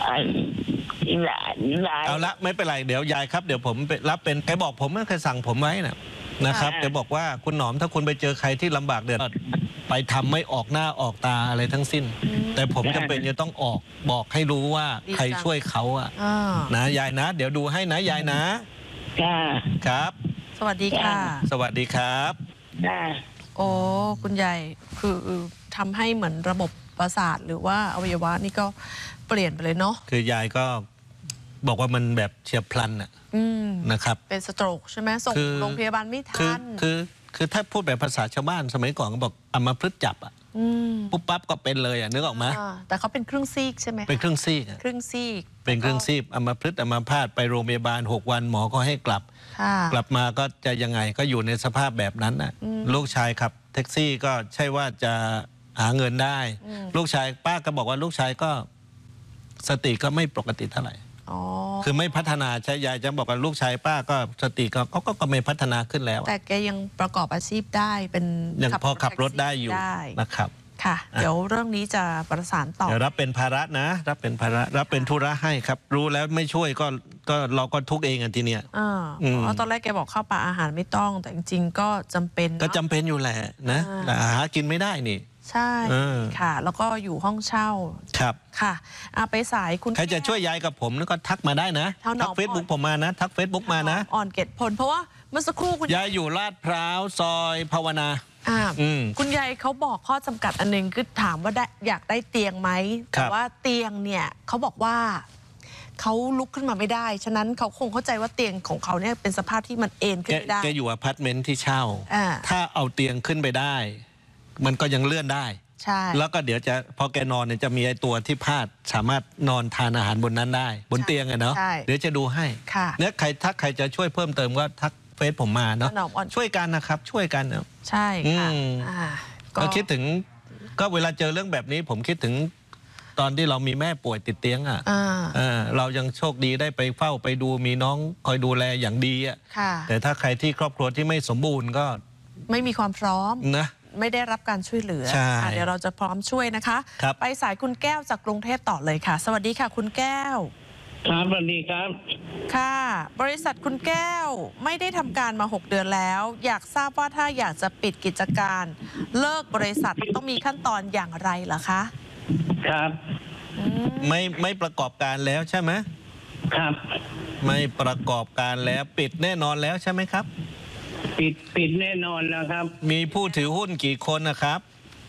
หลานเอาละไม่เป็นไรเดี๋ยวยายครับเดี๋ยวผมไปรับเป็นแกบอกผมเคยสั่งผมไว้นะครับแกบอกว่าคุณหนอมถ้าคุณไปเจอใครที่ลำบากเดือดไปทำไม่ออกหน้าออกตาอะไรทั้งสิ้นแต่ผมจำเป็นจะต้องบอกให้รู้ว่าใครช่วยเขานะยายนะเดี๋ยวดูให้นะยายนะครับสวัสดีค่ะสวัสดีครับโอ้คุณยายคือทำให้เหมือนระบบประสาทหรือว่าอวัยวะนี่ก็เปลี่ยนไปเลยเนาะคือยายก็บอกว่ามันแบบเฉียบพลันนะครับเป็นสโตรกใช่ไหมส่งโรงพยาบาลไม่ทันคือถ้าพูดแบบภาษาชาวบ้านสมัยก่อนก็บอกอัมพฤกษ์จับปุ๊บปั๊บก็เป็นเลยนึกออกไหมแต่เขาเป็นครึ่งซีกใช่ไหมเป็นครึ่งซีกครึ่งซีกเป็นครึ่งซีกอัมพฤกษ์อัมพาตไปโรงพยาบาล6 วันหมอก็ให้กลับมาก็จะยังไงก็อยู่ในสภาพแบบนั้นลูกชายขับแท็กซี่ก็ใช่ว่าจะหาเงินได้ลูกชายป้าก็บอกว่าลูกชายก็สติก็ไม่ปกติเท่าไหร่คือไม่พัฒนาใช่ยายจะบอกว่าลูกชายป้าก็สติก็ไม่พัฒนาขึ้นแล้วแต่แกยังประกอบอาชีพได้เป็นยังพอขับรถได้อยู่นะครับค่ะเดี๋ยวเรื่องนี้จะประสานต่อเดี๋ยวรับเป็นภาระนะรับเป็นภาระรับเป็นธุระให้ครับรู้แล้วไม่ช่วยก็เราก็ทุกเองทีเนี้ยเพราะตอนแรกแกบอกข้าวปลาอาหารไม่ต้องแต่จริงๆก็จำเป็นก็จำเป็นอยู่แหละนะแต่หากินไม่ได้นี่ใช่ค่ะแล้วก็อยู่ห้องเช่าครับค่ะไปสายคุณใครจะช่วยยายกับผมก็ทักมาได้นะทักเฟซบุ๊กผมมานะทักเฟซบุ๊กมานะอ่อนเกตผลเพราะว่าเมื่อสักครู่คุณยายอยู่ลาดพร้าวซอยภาวนาคุณยายเขาบอกข้อจำกัดอันนึงคือถามว่าอยากได้เตียงไหมแต่ว่าเตียงเนี่ยเขาบอกว่าเขาลุกขึ้นมาไม่ได้ฉะนั้นเขาคงเข้าใจว่าเตียงของเขาเนี่ยเป็นสภาพที่มันเอนขึ้นไม่ได้แกอยู่อพาร์ตเมนต์ที่เช่าถ้าเอาเตียงขึ้นไปได้มันก็ยังเลื่อนได้แล้วก็เดี๋ยวจะพอแกนอนเนี่ยจะมีไอ้ตัวที่พาดสามารถนอนทานอาหารบนนั้นได้บนเตียงเนาะเดี๋ยวจะดูให้เนี่ยถ้าใครจะช่วยเพิ่มเติมก็ทักเฟซผมมาเนาะช่วยกันนะครับช่วยกันใช่ค่ะก็คิดถึงก็เวลาเจอเรื่องแบบนี้ผมคิดถึงตอนที่เรามีแม่ป่วยติดเตียงเรายังโชคดีได้ไปเฝ้าไปดูมีน้องคอยดูแลอย่างดีแต่ถ้าใครที่ครอบครัวที่ไม่สมบูรณ์ก็ไม่มีความพร้อมนะไม่ได้รับการช่วยเหลือเดี๋ยวเราจะพร้อมช่วยนะคะไปสายคุณแก้วจากกรุงเทพต่อเลยค่ะสวัสดีค่ะคุณแก้วครับสวัสดีครับค่ะบริษัทคุณแก้วไม่ได้ทำการมา6 เดือนแล้วอยากทราบว่าถ้าอยากจะปิดกิจการเลิกบริษัทต้องมีขั้นตอนอย่างไรเหรอคะครับไม่ประกอบการแล้วใช่ไหมครับไม่ประกอบการแล้วปิดแน่นอนแล้วใช่ไหมครับปิดแน่นอนแล้วครับมีผู้ถือหุ้นกี่คนนะครับ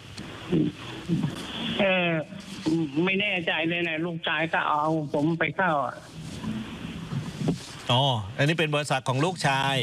ไม่แน่ใจเลยนะลูกชายก็เอาผมไปเข้าอันนี้เป็นบริษัทของลูกชาย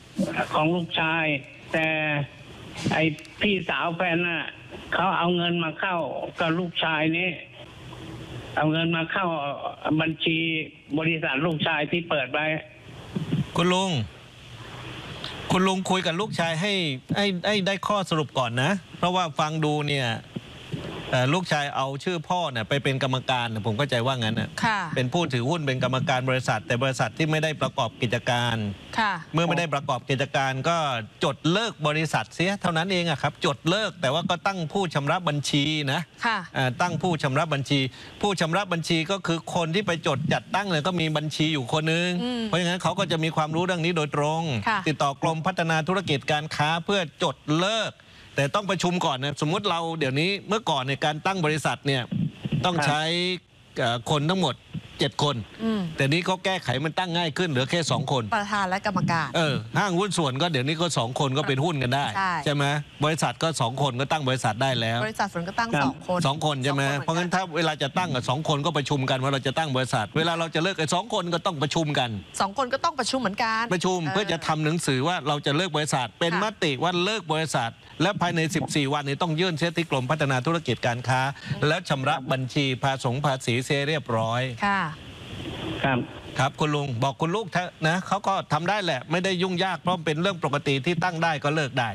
แต่ไอพี่สาวแฟนน่ะเขาเอาเงินมาเข้ากับลูกชายนี่เอาเงินมาเข้าบัญชีบริษัทลูกชายที่เปิดไว้คุณลุงคุยกับลูกชายให้ได้ข้อสรุปก่อนนะเพราะว่าฟังดูเนี่ยลูกชายเอาชื่อพ่อเนี่ยไปเป็นกรรมการผมเข้าใจว่างั้นนะเป็นผู้ถือหุ้นเป็นกรรมการบริษัทแต่บริษัทที่ไม่ได้ประกอบกิจการเมื่อไม่ได้ประกอบกิจการก็จดเลิกบริษัทเสียเท่านั้นเองครับจดเลิกแต่ว่าก็ตั้งผู้ชำระบัญชีนะตั้งผู้ชำระบัญชีผู้ชำระบัญชีก็คือคนที่ไปจดจัดตั้งเลยก็มีบัญชีอยู่คนนึงเพราะฉะนั้นเขาก็จะมีความรู้เรื่องนี้โดยตรงติดต่อกรมพัฒนาธุรกิจการค้าเพื่อจดเลิกแต่ต้องประชุมก่อนนะสมมุติเราเดี๋ยวนี้เมื่อก่อนในการตั้งบริษัทเนี่ยต้องใช้คนทั้งหมด7 คนแต่นี้เขาแก้ไขมันตั้งง่ายขึ้นเหลือแค่2 คนประธานและกรรมการห้างหุ้นส่วนก็เดี๋ยวนี้ก็2 คนก็เป็นหุ้นกันได้ใช่ไหมบริษัทก็2 คนก็ตั้งบริษัทได้แล้วบริษัทส่วนก็ตั้ง 2 คนใช่ไหมเพราะงั้นถ้าเวลาจะตั้งกับ2 คนก็ประชุมกันว่าเราจะตั้งบริษัทเวลาเราจะเลิก2 คนก็ต้องประชุมกัน 2 คนก็ต้องประชุมเหมือนกันประชุมเพื่อจะทำหนังสือว่าเราจะเลิกบริษัทเป็นมติว่าเลิกบริษัทและภายใน14 วันนี้ต้องยื่นเช็คที่กรมพัฒนาธุรกิจการค้าแล้วชำระบัญชีภาษีเสียเรียบร้อยครับคุณลุงบอกคุณลูกนะเขาก็ทำได้แหละไม่ได้ยุ่งยากเพราะเป็นเรื่องปกติที่ตั้งได้ก็เลิกได้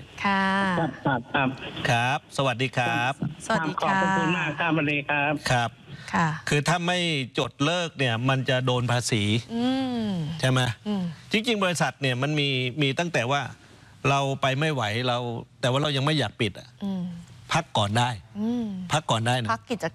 ครับสวัสดีครับสวัสดีค่ะขอบคุณมากครับสวัสดีครับครับคือถ้าไม่จดเลิกเนี่ยมันจะโดนภาษีใช่ไหมจริงๆบริษัทเนี่ยมันมีตั้งแต่ว่าเราไปไม่ไหวแต่ว่าเรายังไม่อยากปิดพักก่อนได้นะพักกิจ